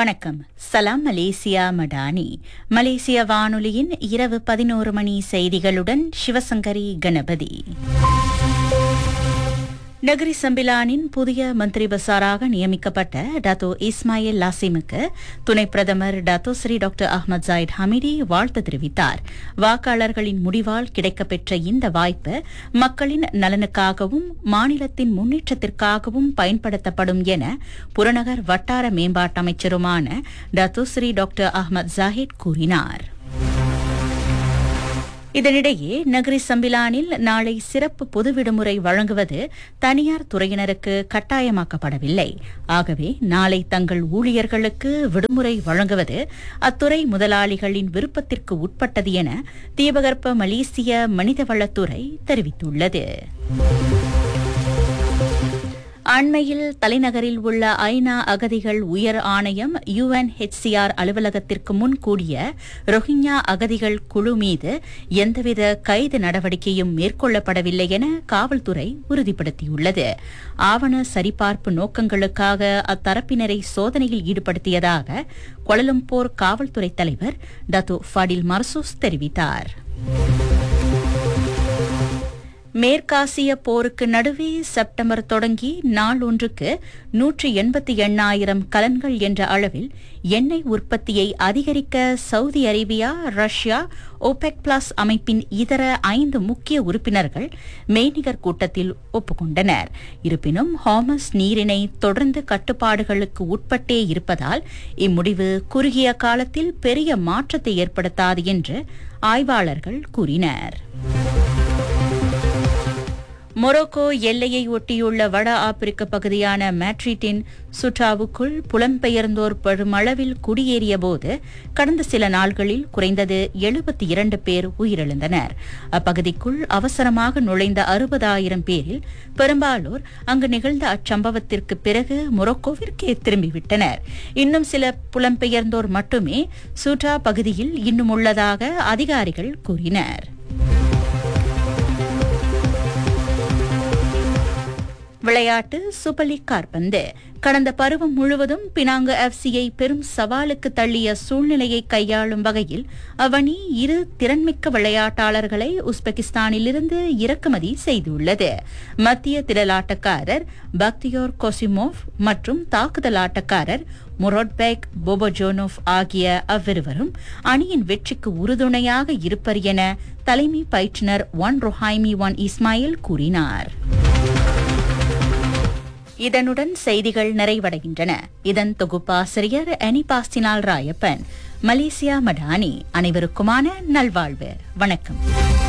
வணக்கம். சலாம் மலேசியா மடானி. மலேசிய வானொலியின் இரவு 11 மணி செய்திகளுடன் சிவசங்கரி கணபதி. நகரி சம்பிலானின் புதிய மந்திரி பசாராக நியமிக்கப்பட்ட டாத்தோ இஸ்மாயில் லாசிமுக்கு துணை பிரதமர் Dato Sri doctor Ahmad ஜாயிட் Hamidi வாழ்த்து தெரிவித்தார். வாக்காளர்களின் முடிவால் கிடைக்கப்பெற்ற இந்த வாய்ப்பு மக்களின் நலனுக்காகவும் மாநிலத்தின் முன்னேற்றத்திற்காகவும் பயன்படுத்தப்படும் என புறநகர் வட்டார மேம்பாட்டு அமைச்சருமான Dato Sri doctor Ahmad Zahid கூறினார். இதனிடையே நகரி சம்பிலானில் நாளை சிறப்பு பொது விடுமுறை வழங்குவது தனியார் துறையினருக்கு கட்டாயமாக்கப்படவில்லை. ஆகவே நாளை தங்கள் ஊழியர்களுக்கு விடுமுறை வழங்குவது அத்துறை முதலாளிகளின் விருப்பத்திற்கு உட்பட்டது என தீபகற்ப மலேசிய மனிதவளத்துறை தெரிவித்துள்ளது. அண்மையில் தலைநகரில் உள்ள ஐநா அகதிகள் உயர் ஆணையம் UNHCR அலுவலகத்திற்கு முன் கூடிய ரோஹிங்யா அகதிகள் குழு மீது எந்தவித கைது நடவடிக்கையும் மேற்கொள்ளப்படவில்லை என காவல்துறை உறுதிப்படுத்தியுள்ளது. ஆவண சரிபார்ப்பு நோக்கங்களுக்காக அத்தரப்பினரை சோதனையில் ஈடுபடுத்தியதாக கோலலம்பூர் காவல்துறை தலைவர் டத்து ஃபடில் மர்சூஸ் தெரிவித்தார். மேற்காசிய போருக்கு நடுவே செப்டம்பர் தொடங்கி நாள் ஒன்றுக்கு 188,000 கலன்கள் என்ற அளவில் எண்ணெய் உற்பத்தியை அதிகரிக்க Saudi Arabia, Russia, OPEC plus அமைப்பின் இதர 5 முக்கிய உறுப்பினர்கள் மெய்நிகர் கூட்டத்தில் ஒப்புக்கொண்டனர். இருப்பினும் ஹார்மஸ் நீரிணை தொடர்ந்து கட்டுப்பாடுகளுக்கு உட்பட்டே இருப்பதால் இம்முடிவு குறுகிய காலத்தில் பெரிய மாற்றத்தை ஏற்படுத்தாது என்று ஆய்வாளர்கள் கூறினர். மொரோக்கோ எல்லையை ஒட்டியுள்ள வட ஆப்பிரிக்க பகுதியான மேட்ரிட்டின் சுட்டாவுக்குள் புலம்பெயர்ந்தோர் பெருமளவில் குடியேறியபோது கடந்த சில நாள்களில் குறைந்தது 72 பேர் உயிரிழந்தனர். அப்பகுதிக்குள் அவசரமாக நுழைந்த 60,000 பேரில் பெரும்பாலோர் அங்கு நிகழ்ந்த அச்சம்பவத்திற்கு பிறகு மொரோக்கோவிற்கே திரும்பிவிட்டனர். இன்னும் சில புலம்பெயர்ந்தோர் மட்டுமே சுட்டா பகுதியில் இன்னும் உள்ளதாக அதிகாரிகள் கூறினர். விளையாட்டு சூப்பர் லீக் காற்பந்து. கடந்த பருவம் முழுவதும் பினாங்கு FCயை பெரும் சவாலுக்கு தள்ளிய சூழ்நிலையை கையாளும் வகையில் அவனி 2 திறன்மிக்க விளையாட்டாளர்களை உஸ்பெகிஸ்தானிலிருந்து இறக்குமதி செய்துள்ளது. மத்திய திரளாட்டக்காரர் பக்தியோர் கோசிமோவ் மற்றும் தாக்குதல் ஆட்டக்காரர் முரோட்பேக் போபோஜோனோவ் ஆகிய அவ்விருவரும் அணியின் வெற்றிக்கு உறுதுணையாக இருப்பர் என தலைமை பயிற்றுநர் ரொஹாய்மி இஸ்மாயில் கூறினார். இதனுடன் செய்திகள் நிறைவடைகின்றன. இதன் தொகுப்பாசிரியர் அனிபாஸ்டினால் ராயப்பன். மலேசியா மடானி. அனைவருக்குமான நல்வாழ்வு. வணக்கம்.